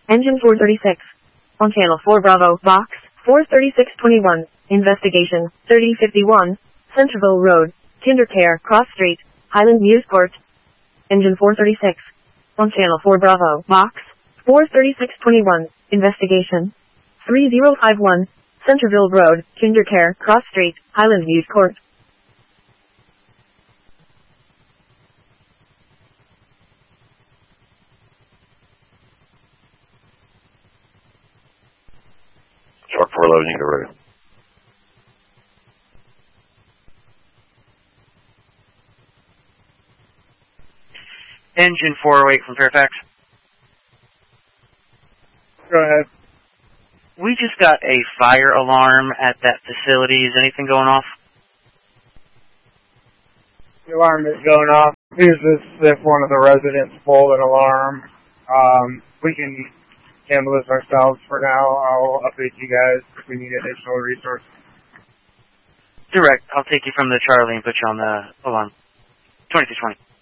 Engine 436. On Channel 4 Bravo, Box 43621. Investigation 3051. Centerville Road, Kindercare, Cross Street, Highland News Court. Engine 436. On Channel 4 Bravo, Box 43621. Investigation 3051. Centerville Road, Kindercare, Cross Street, Highland News Court. Sharp 4 loading to road. Engine 408 from Fairfax. Go ahead. We just got a fire alarm at that facility. Is anything going off? The alarm is going off. Here's if one of the residents pulled an alarm. We can handle this ourselves for now. I'll update you guys if we need additional resources. Direct. I'll take you from the Charlie and put you on the alarm. 2320.